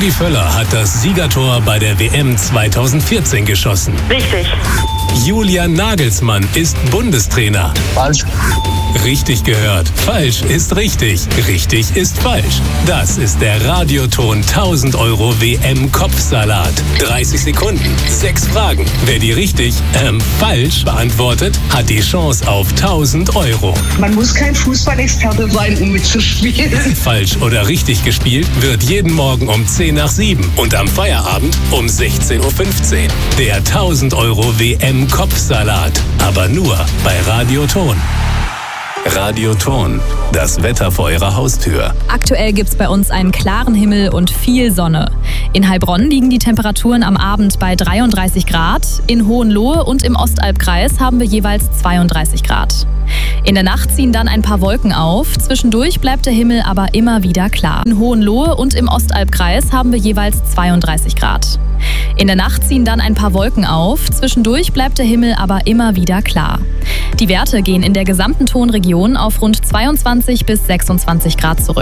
Rudi Völler hat das Siegertor bei der WM 2014 geschossen. Richtig. Julian Nagelsmann ist Bundestrainer. Falsch. Richtig gehört. Falsch ist richtig. Richtig ist falsch. Das ist der Radioton 1000 € WM-Kopfsalat. 30 Sekunden, 6 Fragen. Wer die richtig, falsch beantwortet, hat die Chance auf 1000 €. Man muss kein Fußballexperte sein, um mitzuspielen. Falsch oder richtig gespielt wird jeden Morgen um 10 nach 7 und am Feierabend um 16:15 Uhr. Der 1000 € WM-Kopfsalat. Aber nur bei Radioton. Radioton, das Wetter vor Ihrer Haustür. Aktuell gibt's bei uns einen klaren Himmel und viel Sonne. In Heilbronn liegen die Temperaturen am Abend bei 33 Grad. In Hohenlohe und im Ostalbkreis haben wir jeweils 32 Grad. In der Nacht ziehen dann ein paar Wolken auf. Zwischendurch bleibt der Himmel aber immer wieder klar. In Hohenlohe und im Ostalbkreis haben wir jeweils 32 Grad. In der Nacht ziehen dann ein paar Wolken auf. Zwischendurch bleibt der Himmel aber immer wieder klar. Die Werte gehen in der gesamten Tonregion auf rund 22 bis 26 Grad zurück.